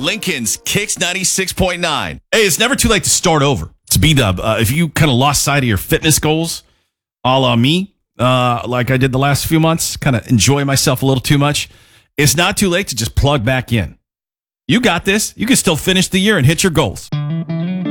Lincoln's Kicks 96.9. Hey, it's never too late to start over. It's B-Dub. If you kind of lost sight of your fitness goals, a la me, like I did the last few months, kind of enjoy myself a little too much, it's not too late to just plug back in. You got this. You can still finish the year and hit your goals.